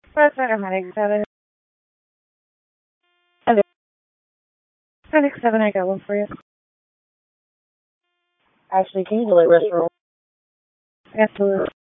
Press Medic 7. Okay. Medic 7, I got one for you. Actually, can you delay restroom? Absolutely.